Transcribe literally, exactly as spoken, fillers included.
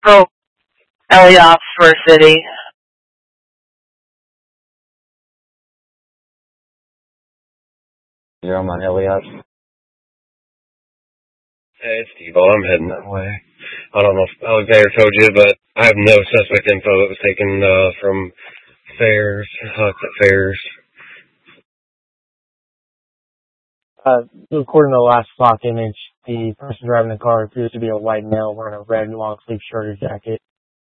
Oh, Elias for City. You're on Elias. Hey, it's Steve. I'm heading that way. I don't know if Alexander told you, but I have no suspect info that was taken uh, from Fairs, huts at Fairs. Uh, according to the last stock image, the person driving the car appears to be a white male wearing a red long sleeve shirt or jacket.